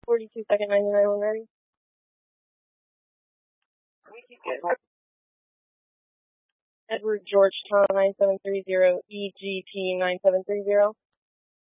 42nd, 99 when ready. Edward Georgetown 9730, EGT 9730.